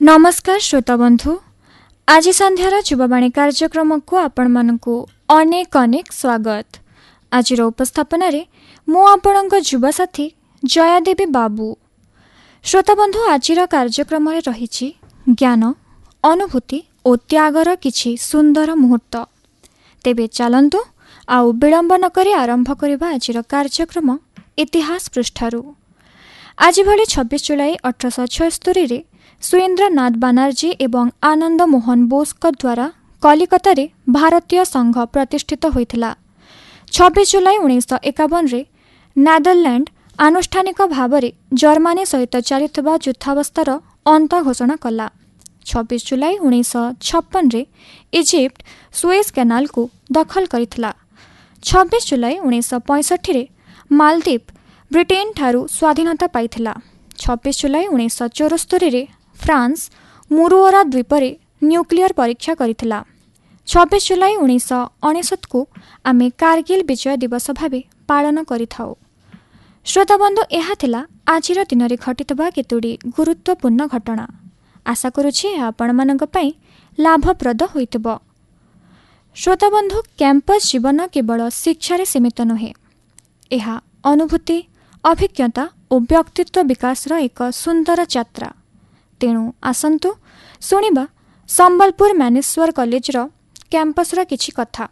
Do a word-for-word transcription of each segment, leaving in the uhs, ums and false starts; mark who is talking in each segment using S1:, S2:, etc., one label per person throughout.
S1: नमस्कार श्रोता बंधु, आज संध्यार युवावाणी कार्यक्रम को आपण मानकु अनेक अनेक स्वागत। आज उपस्थापन मु आपणक युवा साथी जयादेवी बाबू। श्रोता बंधु, आज कार्यक्रम रही ज्ञान, अनुभूति और त्यागर किछि सुंदर मुहूर्त। तेबे चलंतु आउ विलंब न करी आरंभ करबा आज कार्यक्रम इतिहास पृष्ठारु। आज भली छब्बीस जुलाई अठरश छस्तरी सुरेंद्रनाथ बानर्जी एवं आनंद मोहन बोस द्वारा कलिकता रे भारतीय संघ प्रतिष्ठित होइथिला। छब्बीस जुलाई उन्नीस एकावन रे नेदरलैंड आनुष्ठानिक भाव में जर्मनी सहित चलुवा युद्धावस्थार अंत घोषणा कला। छब्बीस जुलाई उन्नीस छप्पन रे इजिप्ट सुएज कैनाल को दखल करिथिला। छब्बीस जुलाई उन्नीस पैंसठ रे मालदीप ब्रिटेन ठारू स्वाधीनता पाइथिला। छब्बीस जुलाई उन्नीस चौहत्तर रे फ्रांस मुरुओरा द्वीप रे न्यूक्लियर परीक्षा करिथिला। छब्बीस जुलाई उन्नीस अनेशत को आमे कारगिल विजय दिवस भावे पालन करिथाउ। श्रोता बंधु, एहा थिला आजिर दिन रे घटितबा केतोडी गुरुत्वपूर्ण घटना। आशा करुछि आपण मानक पई लाभप्रद होइतबो। श्रोता बंधु, कैंपस जीवन केवल शिक्षा रे सीमित नहे, एहा अनुभूति, अभिज्ञता और व्यक्तित्व विकास रो एक सुंदर यात्रा। तेणु आसंतु सुनिबा संबलपुर मानेश्वर कॉलेज रो कैंपस रो किछि कथा।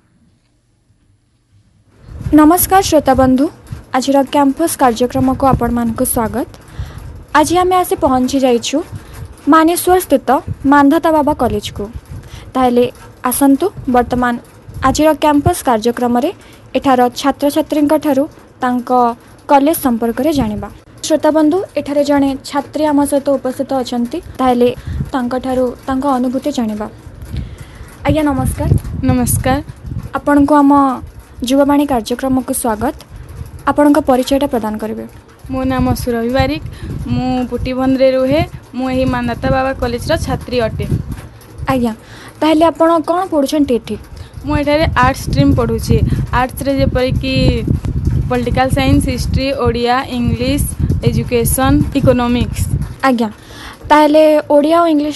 S1: नमस्कार श्रोता बंधु, आज कैंपस कार्यक्रम को आपण मानक स्वागत। आज आम आसी पहुंची जाइछु मानेश्वर स्थित मानधाता बाबा कॉलेज को। ताहले आसंतु वर्तमान आज कैंपस कार्यक्रम रे एठार छात्र छात्री ठारू तांको कॉलेज संपर्क रे जानिबा। श्रोता बंधु, एठारे जणे छात्री आम सहित उपस्थित अछंती, ताहले तांको ठारू तांको अनुभूति जानिबा। आज्ञा नमस्कार।
S2: नमस्कार।
S1: आपण को आम युवावाणी कार्यक्रम को स्वागत। आपण को परिचयटा प्रदान करिवे।
S2: मो नाम सुरभि बारिक, मु पुटीबंध रे रुहे। मु एही मानधाता बाबा कॉलेज रो छात्री अटे।
S1: आज्ञा, ताहले आपण कोन पढुछंती एठी?
S2: मु एठारे आर्ट स्ट्रीम पढुछि। आर्ट्स रे जेपरि कि political science, history, Odia, English, education, economics.
S1: आज्ञा, ताहले ओडिया और इंग्लिश